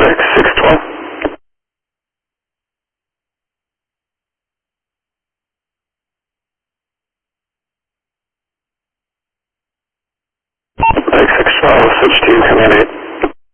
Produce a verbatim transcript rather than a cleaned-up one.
X six twelve. X six twelve, switch to command eight.